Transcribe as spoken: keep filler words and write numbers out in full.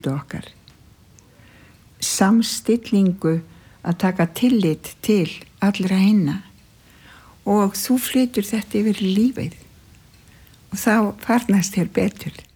okkar. Samstillingu að taka tillit til allra hinna og þú flytur þetta yfir lífið og þá farnast þér betur.